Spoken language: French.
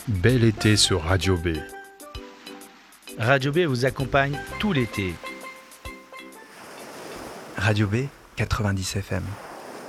Bel été sur Radio B. Radio B vous accompagne tout l'été. Radio B, 90 FM.